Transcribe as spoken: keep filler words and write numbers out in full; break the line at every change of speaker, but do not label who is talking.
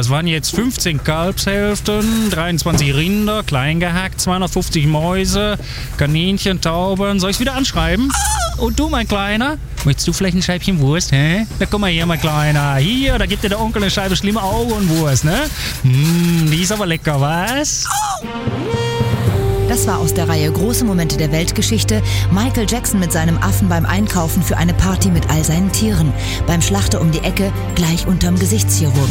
Das waren jetzt fünfzehn Kalbshälften, dreiundzwanzig Rinder, klein gehackt, zweihundertfünfzig Mäuse, Kaninchen, Tauben. Soll ich es wieder anschreiben? Und du, mein Kleiner? Möchtest du vielleicht ein Scheibchen Wurst, hä? Na, guck mal hier, mein Kleiner. Hier, da gibt dir der Onkel eine Scheibe schlimme Augenwurst, ne? Mmh, die ist aber lecker, was?
Das war aus der Reihe Große Momente der Weltgeschichte. Michael Jackson mit seinem Affen beim Einkaufen für eine Party mit all seinen Tieren. Beim Schlachter um die Ecke, gleich unterm Gesichtschirurgen.